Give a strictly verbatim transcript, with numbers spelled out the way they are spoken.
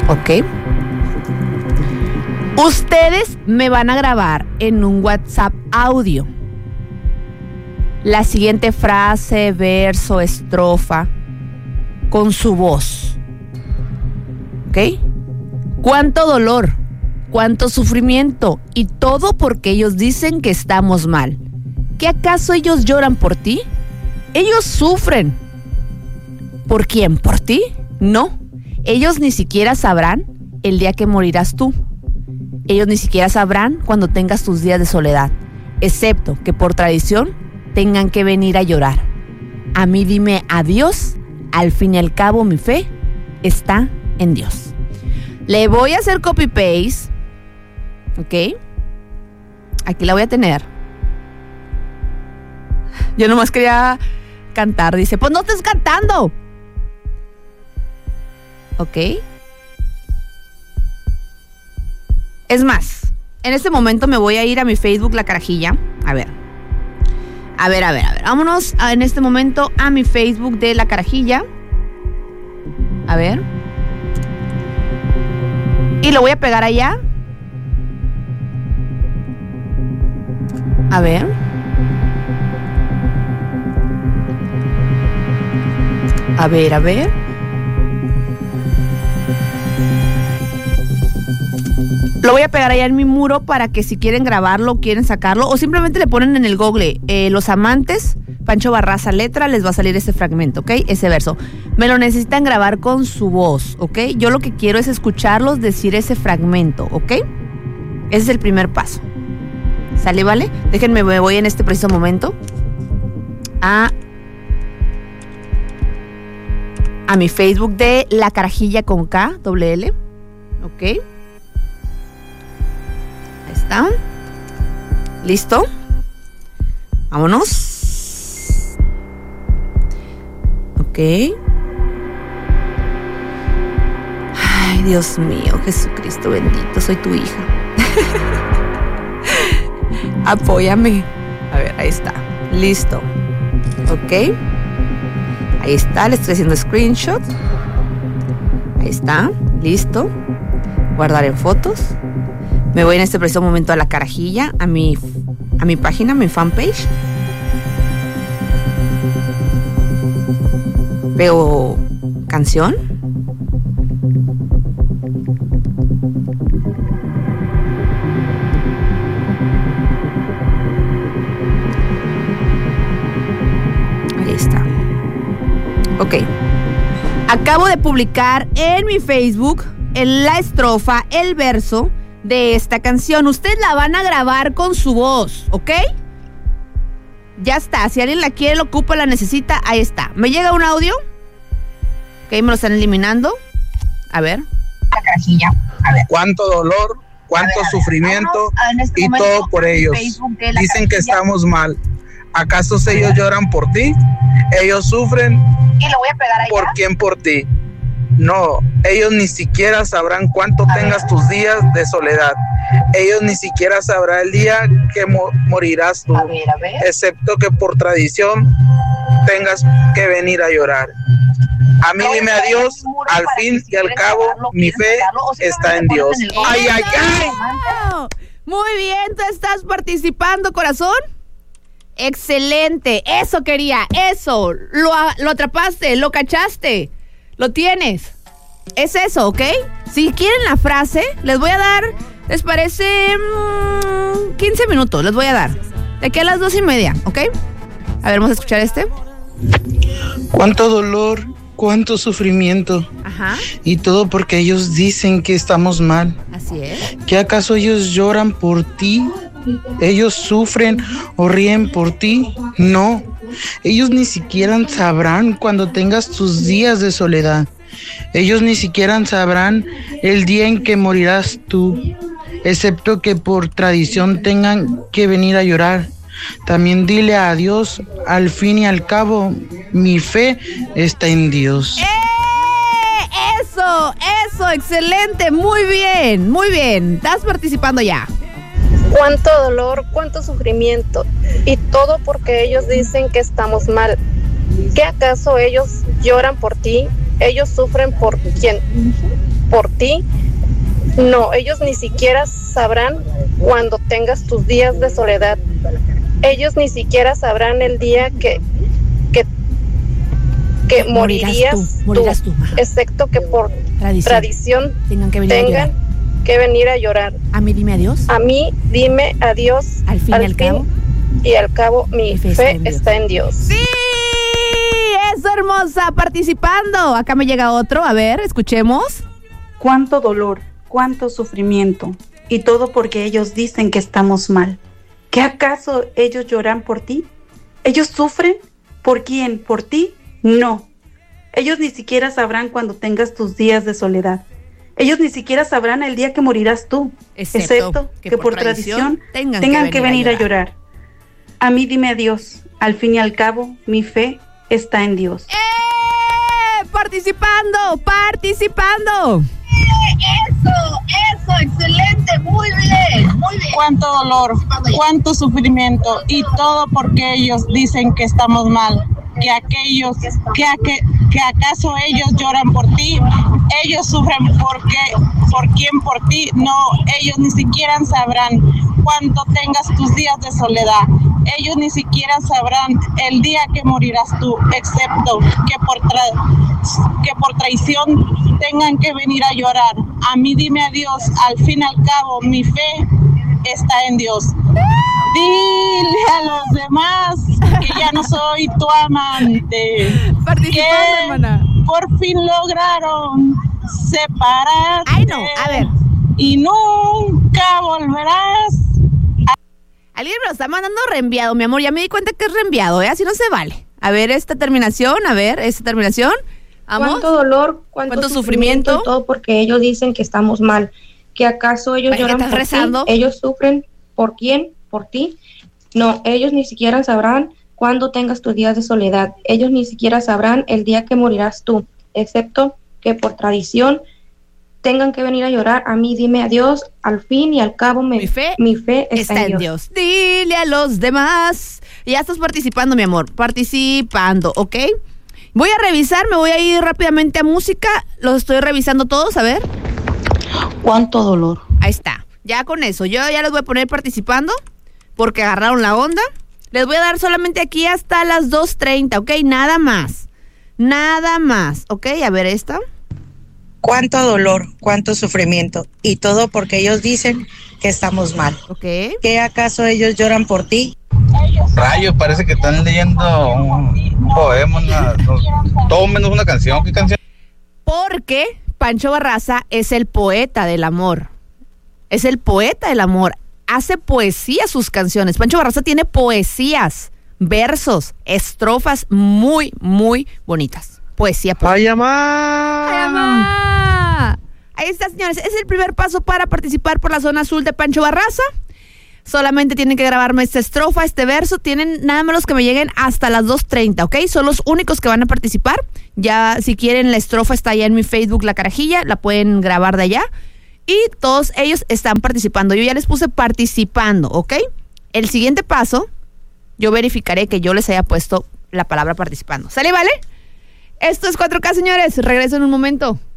¿Ok? Ustedes me van a grabar en un WhatsApp audio la siguiente frase, verso, estrofa, con su voz. ¿Ok? ¿Cuánto dolor? ¿Cuánto sufrimiento? Y todo porque ellos dicen que estamos mal. ¿Qué acaso ellos lloran por ti? Ellos sufren. ¿Por quién? ¿Por ti? No. Ellos ni siquiera sabrán el día que morirás tú. Ellos ni siquiera sabrán cuando tengas tus días de soledad, excepto que por tradición tengan que venir a llorar. A mí dime adiós, al fin y al cabo mi fe está en Dios. Le voy a hacer copy-paste, ¿ok? Aquí la voy a tener. Yo nomás quería cantar, dice, pues no estés cantando. ¿Ok? Es más, en este momento me voy a ir a mi Facebook La Carajilla. A ver. A ver, a ver, a ver. Vámonos a, en este momento a mi Facebook de La Carajilla. A ver. Y lo voy a pegar allá. A ver. A ver, a ver. Lo voy a pegar allá en mi muro para que si quieren grabarlo, quieren sacarlo, o simplemente le ponen en el Google eh, Los Amantes, Pancho Barraza letra, les va a salir ese fragmento, ¿ok? Ese verso. Me lo necesitan grabar con su voz, ¿ok? Yo lo que quiero es escucharlos decir ese fragmento, ¿ok? Ese es el primer paso. ¿Sale, vale? Déjenme, me voy en este preciso momento a, a mi Facebook de La Carajilla con K, doble L, ¿ok? ¿Está? ¿Listo? Vámonos. Ok. Ay, Dios mío, Jesucristo bendito, soy tu hija. Apóyame. A ver, ahí está. Listo. Ok. Ahí está, le estoy haciendo screenshot. Ahí está. Listo. Guardar en fotos. Me voy en este preciso momento a La Carajilla, a mi, a mi página, a mi fanpage. Veo canción. Ahí está. Ok. Acabo de publicar en mi Facebook en la estrofa, el verso de esta canción. Ustedes la van a grabar con su voz, ¿ok? Ya está. Si alguien la quiere, la ocupa, la necesita, ahí está. ¿Me llega un audio? Ok, me lo están eliminando. A ver. La Carajilla. A ver. Cuánto dolor, cuánto ver, sufrimiento este y todo por ellos. Dicen que estamos mal. ¿Acaso ellos lloran por ti? Ellos sufren. Y lo voy a pegar allá. ¿Por quién? Por ti. No, ellos ni siquiera sabrán cuánto a tengas ver. tus días de soledad. Ellos ni siquiera sabrán el día que mo- morirás tú. A ver, a ver. Excepto que por tradición tengas que venir a llorar. A mí dime adiós, al fin y al cabo mi fe está en Dios. ¡Ay, ay, ay! Muy bien, ¿tú estás participando, corazón? Excelente, eso quería, eso. Lo, lo atrapaste, lo cachaste. Lo tienes. Es eso, ¿ok? Si quieren la frase, les voy a dar, ¿les parece? Mmm, quince minutos, les voy a dar. De aquí a las dos y media, ¿ok? A ver, vamos a escuchar este. Cuánto dolor, cuánto sufrimiento. Ajá. Y todo porque ellos dicen que estamos mal. Así es. ¿Qué acaso ellos lloran por ti? ¿Ellos sufren o ríen por ti? No. Ellos ni siquiera sabrán cuando tengas tus días de soledad. Ellos ni siquiera sabrán el día en que morirás tú, excepto que por tradición tengan que venir a llorar. También dile a Dios, al fin y al cabo, mi fe está en Dios. ¡Eh! Eso, eso, excelente, muy bien, muy bien. Estás participando ya. Cuánto dolor, cuánto sufrimiento, y todo porque ellos dicen que estamos mal. ¿Qué acaso ellos lloran por ti? Ellos sufren por quién. por ti, no, ellos ni siquiera sabrán cuando tengas tus días de soledad. Ellos ni siquiera sabrán el día que que, que morirías, morirás tú, morirás tú, tú excepto que por tradición, tradición tengan que venir tengan a llorar. que venir a llorar. A mí dime adiós. A mí dime adiós. Al fin y al cabo. Y al cabo mi, mi fe, fe está, en está en Dios. ¡Sí! ¡Es hermosa! Participando. Acá me llega otro. A ver, escuchemos. Cuánto dolor, cuánto sufrimiento. Y todo porque ellos dicen que estamos mal. ¿Qué acaso ellos lloran por ti? ¿Ellos sufren? ¿Por quién? ¿Por ti? No. Ellos ni siquiera sabrán cuando tengas tus días de soledad. Ellos ni siquiera sabrán el día que morirás tú, excepto, excepto que, que por tradición, tradición tengan, tengan que venir, que venir a, llorar. a llorar. A mí dime adiós. Al fin y al cabo, mi fe está en Dios. ¡Eh! Participando, participando. Eso, eso, excelente, muy bien, muy bien. Cuánto dolor, cuánto sufrimiento y todo porque ellos dicen que estamos mal. Que aquellos, que, que, que acaso ellos lloran por ti, ellos sufren porque, por quién por ti, no, ellos ni siquiera sabrán cuando tengas tus días de soledad, ellos ni siquiera sabrán el día que morirás tú, excepto que por, tra- que por traición tengan que venir a llorar. A mí dime adiós, al fin y al cabo mi fe está en Dios. Dile a los demás que ya no soy tu amante. Participando, hermana. Por fin lograron separarte. Ay, no, a ver. Y nunca volverás. A... Alguien me lo está mandando reenviado, mi amor. Ya me di cuenta que es reenviado, ¿eh? Así no se vale. A ver, esta terminación, a ver, esta terminación. ¿Vamos? Cuánto dolor, cuánto, ¿Cuánto sufrimiento, sufrimiento? Todo porque ellos dicen que estamos mal. ¿Que acaso ellos Oye, lloran ¿estás por rezando? ti? ¿Ellos sufren por quién? ¿Por ti? No, ellos ni siquiera sabrán cuándo tengas tus días de soledad. Ellos ni siquiera sabrán el día que morirás tú, excepto que por tradición tengan que venir a llorar. A mí dime adiós, al fin y al cabo me, mi fe, mi fe está, está en, en Dios. Dios. Dile a los demás. Ya estás participando, mi amor, participando, ¿ok? Voy a revisar, me voy a ir rápidamente a música. Los estoy revisando todos, a ver. Cuánto dolor. Ahí está, ya con eso. Yo ya les voy a poner participando porque agarraron la onda. Les voy a dar solamente aquí hasta las dos treinta, ¿ok? Nada más, nada más, ¿ok? A ver esta. Cuánto dolor, cuánto sufrimiento, y todo porque ellos dicen que estamos mal. Ok. ¿Qué acaso ellos lloran por ti? Rayos, parece que están leyendo un poema, una, todo menos una canción. ¿Qué canción? Porque Pancho Barraza es el poeta del amor. Es el poeta del amor. Hace poesía sus canciones. Pancho Barraza tiene poesías, versos, estrofas muy, muy bonitas. Poesía. ¡Ay, mamá! ¡Ay, mamá! Ahí está, señores. Es el primer paso para participar por la zona azul de Pancho Barraza. Solamente tienen que grabarme esta estrofa, este verso. Tienen nada menos que me lleguen hasta las dos treinta, ¿ok? Son los únicos que van a participar. Ya, si quieren, la estrofa está allá en mi Facebook, La Carajilla. La pueden grabar de allá. Y todos ellos están participando. Yo ya les puse participando, ¿ok? El siguiente paso, yo verificaré que yo les haya puesto la palabra participando. ¿Sale, vale? Esto es cuatro K, señores. Regreso en un momento.